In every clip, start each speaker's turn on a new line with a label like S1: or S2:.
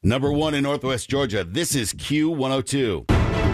S1: Number 1 in Northwest Georgia. This is Q102.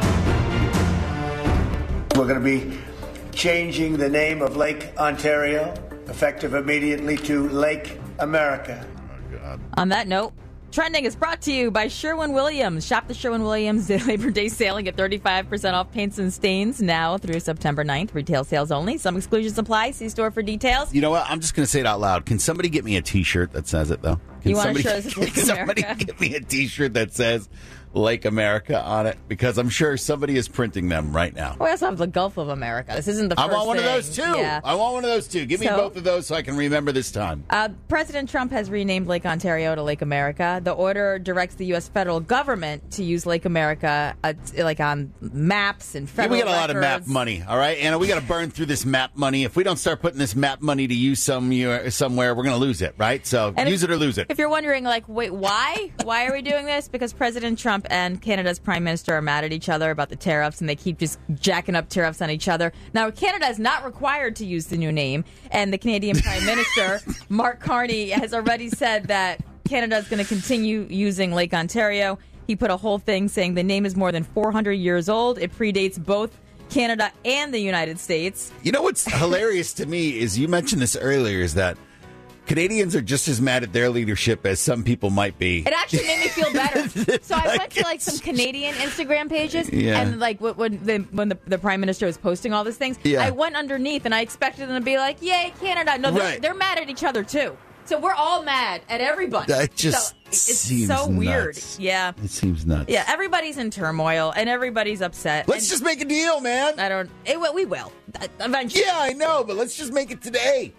S2: We're going to be changing the name of Lake Ontario, effective immediately, to Lake America.
S1: Oh, God.
S3: On that note, Trending is brought to you by Sherwin-Williams. Shop the Sherwin-Williams Labor Day sale and get 35% off paints and stains now through September 9th. Retail sales only. Some exclusions apply. See store for details.
S1: You know what? I'm just going to say it out loud. Can somebody get me a T-shirt that says it, though?
S3: You want to show this is Lake
S1: Can somebody
S3: America?
S1: get me a T-shirt that says Lake America on it? Because I'm sure somebody is printing them right now.
S3: We also have the Gulf of America. This isn't the first
S1: I want one
S3: thing.
S1: of those, too.
S3: Yeah.
S1: I want one of those, too. Give me
S3: So-
S1: both of those so I can remember this time.
S3: President Trump has renamed Lake Ontario to Lake America. The order directs the U.S. federal government to use Lake America like on maps and
S1: Yeah,
S3: federal
S1: we got a lot of map
S3: records.
S1: money, all right? Anna, we got to burn through this map money. If we don't start putting this map money to use somewhere, we're going to lose it, right? So
S3: And
S1: use it or lose it.
S3: If you're wondering, like, wait, why? Why are we doing this? Because President Trump and Canada's Prime Minister are mad at each other about the tariffs, and they keep just jacking up tariffs on each other. Now, Canada is not required to use the new name, and the Canadian Prime Minister, Mark Carney, has already said that Canada is going to continue using Lake Ontario. He put a whole thing saying the name is more than 400 years old. It predates both Canada and the United States.
S1: You know what's hilarious to me is you mentioned this earlier, is that Canadians are just as mad at their leadership as some people might be.
S3: It actually made me feel better. So I went to like some Canadian Instagram pages,
S1: Yeah.
S3: and like when the Prime Minister was posting all these things,
S1: Yeah.
S3: I went underneath and I expected them to be like, "Yay, Canada!" No,
S1: Right.
S3: they're mad at each other too. So we're all mad at everybody.
S1: That just
S3: so it's
S1: seems
S3: so weird.
S1: nuts.
S3: Yeah,
S1: It seems nuts.
S3: yeah. Everybody's in turmoil and everybody's upset.
S1: Let's
S3: And
S1: just make a deal, man.
S3: we will eventually.
S1: Yeah, I know, but let's just make it today.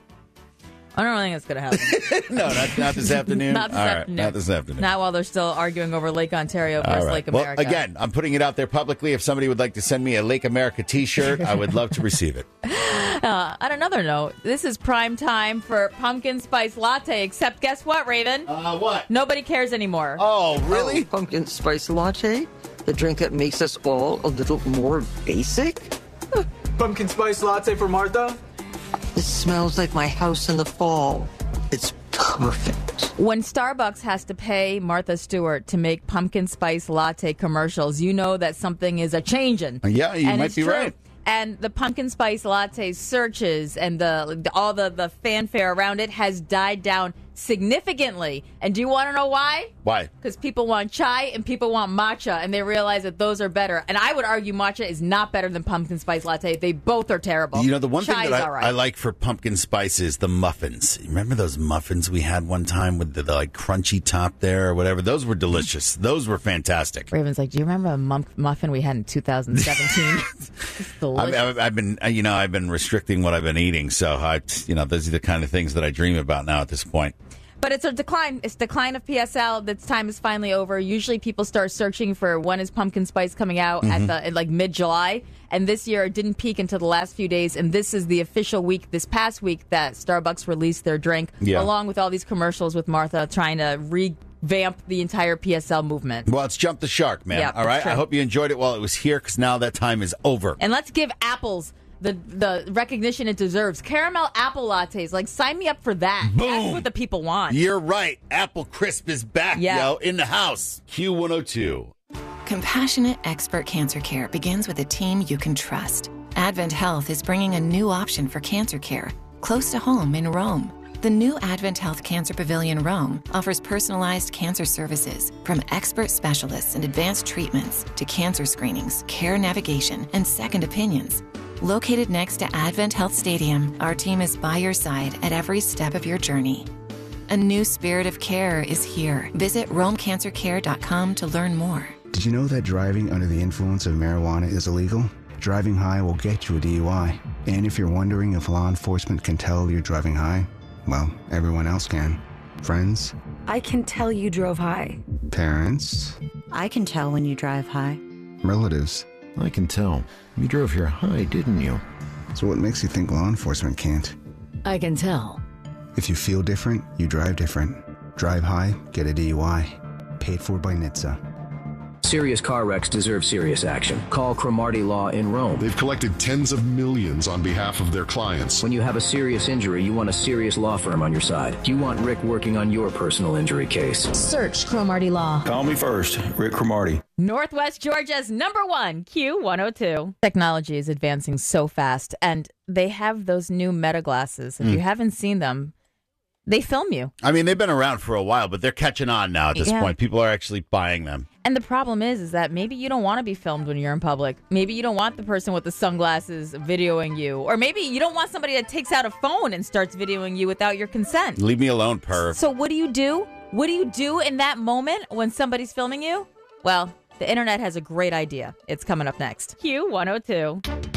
S3: I don't think it's going to happen.
S1: No, not this afternoon.
S3: Not this
S1: All right,
S3: afternoon.
S1: not this afternoon.
S3: Not while they're still arguing over Lake Ontario
S1: All
S3: versus
S1: right.
S3: Lake America.
S1: Well, again, I'm putting it out there publicly. If somebody would like to send me a Lake America T-shirt, I would love to receive it.
S3: On another note, this is prime time for pumpkin spice latte, except guess what, Raven?
S1: What?
S3: Nobody cares anymore.
S1: Oh, really?
S4: Oh, pumpkin spice latte? The drink that makes us all a little more basic?
S5: Pumpkin spice latte for Martha?
S4: This smells like my house in the fall. It's perfect.
S3: When Starbucks has to pay Martha Stewart to make pumpkin spice latte commercials, you know that something is a changin'.
S1: Yeah, you
S3: And
S1: might
S3: it's
S1: be
S3: true.
S1: right.
S3: And the pumpkin spice latte searches and all the fanfare around it has died down significantly. And do you want to know why?
S1: Why?
S3: Because people want chai and people want matcha, and they realize that those are better. And I would argue matcha is not better than pumpkin spice latte. They both are terrible.
S1: You know, the one
S3: Chai
S1: thing
S3: is
S1: that
S3: all right.
S1: I like for pumpkin spice is the muffins. You remember those muffins we had one time with the like crunchy top there or whatever? Those were delicious. Those were fantastic.
S3: Raven's like, do you remember a muffin we had in 2017? It's delicious.
S1: I've been restricting what I've been eating, so those are the kind of things that I dream about now at this point.
S3: But it's a decline. It's decline of PSL. That time is finally over. Usually people start searching for when is pumpkin spice coming out at like mid-July. And this year it didn't peak until the last few days. And this is the official week, this past week, that Starbucks released their drink, along with all these commercials with Martha trying to revamp the entire PSL movement.
S1: Well, it's jumped the shark, man.
S3: Yeah,
S1: All right.
S3: it's true.
S1: I hope you enjoyed it while it was here, because now that time is over.
S3: And let's give apples the recognition it deserves. Caramel apple lattes. Like, sign me up for that.
S1: Boom.
S3: That's what the people want.
S1: You're right. Apple Crisp is back, yo, in the house. Q102.
S6: Compassionate expert cancer care begins with a team you can trust. Advent Health is bringing a new option for cancer care, close to home in Rome. The new Advent Health Cancer Pavilion Rome offers personalized cancer services, from expert specialists and advanced treatments to cancer screenings, care navigation, and second opinions. Located next to Advent Health Stadium, our team is by your side at every step of your journey. A new spirit of care is here. Visit RomeCancerCare.com to learn more.
S7: Did you know that driving under the influence of marijuana is illegal? Driving high will get you a DUI. And if you're wondering if law enforcement can tell you're driving high, well, everyone else can. Friends,
S8: I can tell you drove high.
S7: parents,
S8: I can tell when you drive high.
S7: relatives.
S9: I can tell. You drove here high, didn't you?
S7: So what makes you think law enforcement can't?
S8: I can tell.
S7: If you feel different, you drive different. Drive high, get a DUI. Paid for by NHTSA.
S10: Serious car wrecks deserve serious action. Call Cromartie Law in Rome.
S11: They've collected tens of millions on behalf of their clients.
S10: When you have a serious injury, you want a serious law firm on your side. You want Rick working on your personal injury case.
S12: Search Cromartie Law.
S13: Call me first, Rick Cromartie.
S3: Northwest Georgia's #1, Q102. Technology is advancing so fast, and they have those new Meta glasses. If you haven't seen them, they film you.
S1: I mean, they've been around for a while, but they're catching on now at this point. People are actually buying them.
S3: And the problem is that maybe you don't want to be filmed when you're in public. Maybe you don't want the person with the sunglasses videoing you. Or maybe you don't want somebody that takes out a phone and starts videoing you without your consent.
S1: Leave me alone, perv.
S3: So what do you do? What do you do in that moment when somebody's filming you? Well, the internet has a great idea. It's coming up next. Q102.